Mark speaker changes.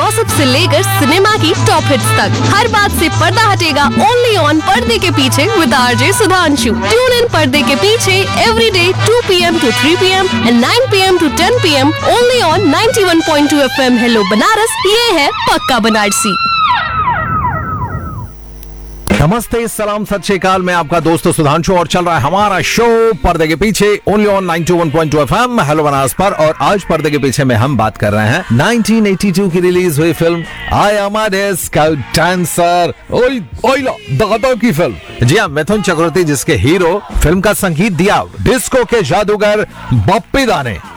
Speaker 1: Gossip से लेकर cinema की टॉप हिट्स तक, हर बात से पर्दा हटेगा ओनली ऑन पर्दे के पीछे with RJ Sudhanshu. Tune in पर्दे के पीछे every day 2 PM to 3 PM and 9 PM to 10 PM only on 91.2 FM hello Banaras. ये है पक्का बनारसी।
Speaker 2: नमस्ते, सलाम, सत श्री अकाल। मैं आपका दोस्त सुधांशु और चल रहा है हमारा शो पर्दे के पीछे only on 91.2 FM hello Banaras पर। और आज पर्दे के पीछे में हम बात कर रहे हैं 1982 की रिलीज हुई film I am a disco dancer, दादा की फिल्म। जी हाँ, मिथुन चक्रवर्ती जिसके हीरो, फिल्म का संगीत दिया डिस्को के जादूगर बप्पी दा ने।